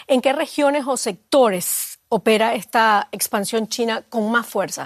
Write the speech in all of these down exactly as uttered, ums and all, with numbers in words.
¿En qué regiones o sectores opera esta expansión china con más fuerza?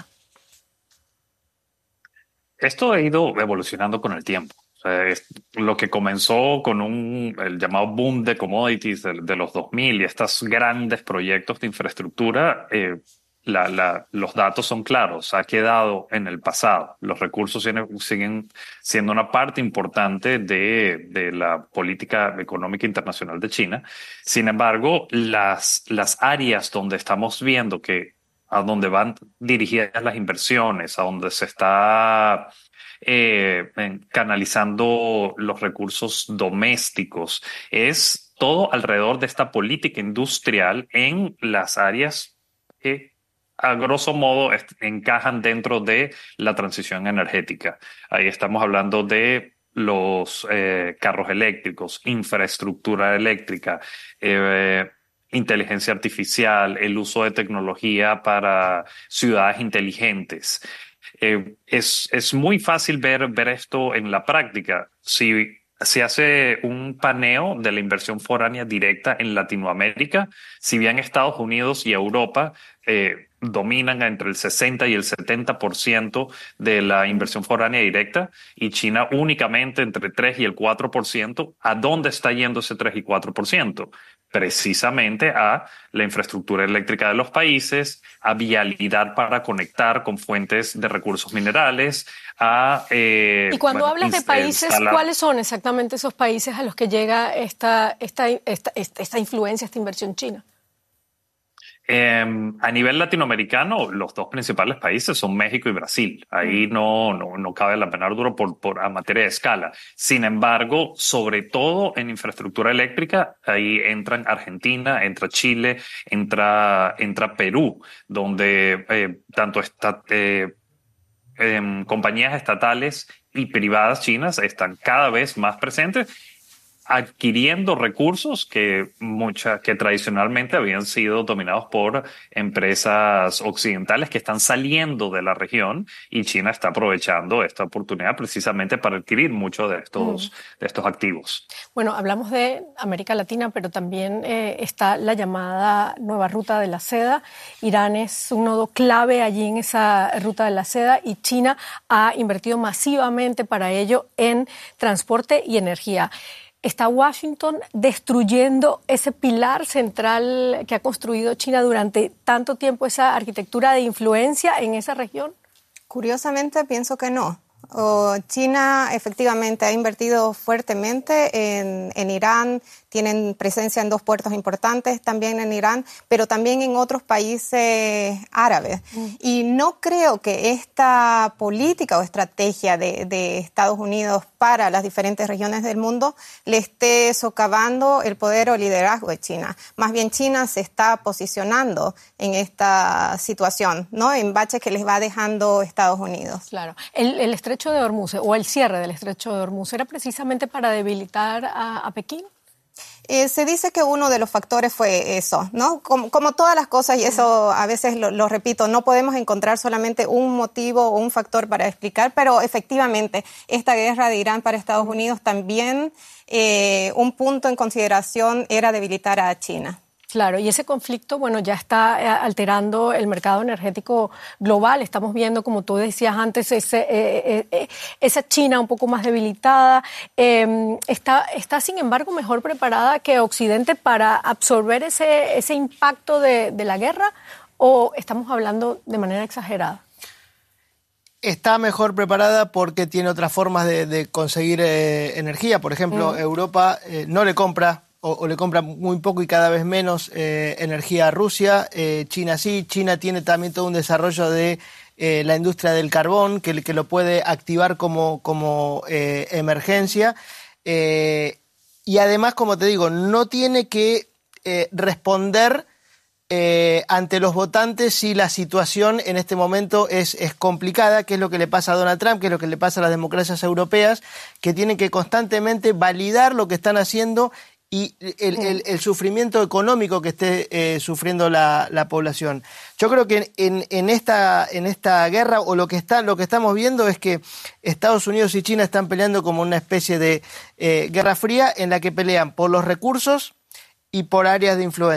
Esto ha ido evolucionando con el tiempo. O sea, es lo que comenzó con un, el llamado boom de commodities de, de los dos mil y estos grandes proyectos de infraestructura, eh, la, la, los datos son claros, ha quedado en el pasado. Los recursos siguen, siguen siendo una parte importante de, de la política económica internacional de China. Sin embargo, las, las áreas donde estamos viendo que a donde van dirigidas las inversiones, a donde se está eh, canalizando los recursos domésticos, es todo alrededor de esta política industrial en las áreas que a grosso modo encajan dentro de la transición energética. Ahí estamos hablando de los eh, carros eléctricos, infraestructura eléctrica, eh, inteligencia artificial, el uso de tecnología para ciudades inteligentes. Eh, es, es muy fácil ver, ver esto en la práctica. Si se hace un paneo de la inversión foránea directa en Latinoamérica, si bien Estados Unidos y Europa eh, dominan entre el sesenta y el setenta por ciento de la inversión foránea directa y China únicamente entre tres y el cuatro por ciento, ¿a dónde está yendo ese tres y cuatro por ciento? Precisamente a la infraestructura eléctrica de los países, a vialidad para conectar con fuentes de recursos minerales, a... Eh, Y cuando bueno, hablas de países, instalar... ¿cuáles son exactamente esos países a los que llega esta, esta, esta, esta, esta influencia, esta inversión china? Eh, a nivel latinoamericano, los dos principales países son México y Brasil. Ahí no, no, no cabe la menor duda por, por a materia de escala. Sin embargo, sobre todo en infraestructura eléctrica, ahí entran Argentina, entra Chile, entra, entra Perú, donde eh, tanto está, eh, eh, compañías estatales y privadas chinas están cada vez más presentes, adquiriendo recursos que, mucha, que tradicionalmente habían sido dominados por empresas occidentales que están saliendo de la región, y China está aprovechando esta oportunidad precisamente para adquirir muchos de estos, mm. de estos activos. Bueno, hablamos de América Latina, pero también eh, está la llamada nueva ruta de la seda. Irán es un nodo clave allí en esa ruta de la seda y China ha invertido masivamente para ello en transporte y energía. ¿Está Washington destruyendo ese pilar central que ha construido China durante tanto tiempo, esa arquitectura de influencia en esa región? Curiosamente, pienso que no. Oh, China efectivamente ha invertido fuertemente en, en Irán, tienen presencia en dos puertos importantes también en Irán, pero también en otros países árabes. Mm. Y no creo que esta política o estrategia de, de Estados Unidos para las diferentes regiones del mundo le esté socavando el poder o liderazgo de China. Más bien China se está posicionando en esta situación, ¿no? En baches que les va dejando Estados Unidos. Claro. El, el estrecho de Hormuz o el cierre del estrecho de Hormuz era precisamente para debilitar a, a Pekín. Eh, se dice que uno de los factores fue eso, ¿no? Como, como todas las cosas, y eso a veces lo, lo repito, no podemos encontrar solamente un motivo o un factor para explicar, pero efectivamente esta guerra de Irán para Estados Unidos también eh, un punto en consideración era debilitar a China. Claro, y ese conflicto, bueno, ya está alterando el mercado energético global. Estamos viendo, como tú decías antes, ese, eh, eh, esa China un poco más debilitada. Eh, está, está, sin embargo, mejor preparada que Occidente para absorber ese, ese impacto de, de la guerra, ¿o estamos hablando de manera exagerada? Está mejor preparada porque tiene otras formas de, de conseguir eh, energía. Por ejemplo, mm. Europa eh, no le compra O, o le compra muy poco y cada vez menos eh, energía a Rusia. Eh, China sí, China tiene también todo un desarrollo de eh, la industria del carbón que, que lo puede activar como, como eh, emergencia. Eh, y además, como te digo, no tiene que eh, responder eh, ante los votantes si la situación en este momento es, es complicada, que es lo que le pasa a Donald Trump, que es lo que le pasa a las democracias europeas, que tienen que constantemente validar lo que están haciendo y el, el, el sufrimiento económico que esté eh, sufriendo la, la población. Yo creo que en, en, esta, en esta guerra, o lo que, está, lo que estamos viendo es que Estados Unidos y China están peleando como una especie de eh, guerra fría en la que pelean por los recursos y por áreas de influencia.